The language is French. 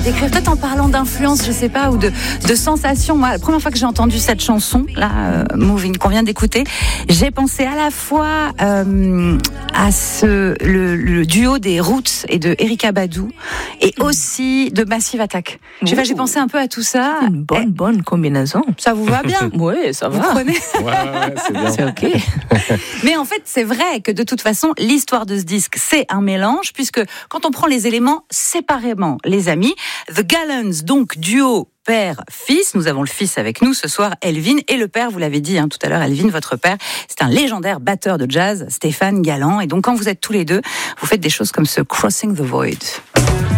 décrire, peut-être en parlant d'influence, je sais pas, ou de sensation. Moi, la première fois que j'ai entendu cette chanson, là, Moving, qu'on vient d'écouter, j'ai pensé à la fois à le duo des Roots et de Erykah Badu, et aussi de Massive Attack. J'ai pensé un peu à tout ça. Une bonne combinaison. Ça vous va bien? Oui, ça va. Vous prenez? Ouais, c'est bien. C'est ok. Mais en fait, c'est vrai que de toute façon, l'histoire de ce disque, c'est un mélange, puisque quand on prend les éléments séparément, les amis, The Gallants, donc duo père-fils, nous avons le fils avec nous ce soir, Elvin, et le père, vous l'avez dit tout à l'heure, Elvin, votre père, c'est un légendaire batteur de jazz, Stéphane Galland, et donc quand vous êtes tous les deux, vous faites des choses comme ce Crossing the Void.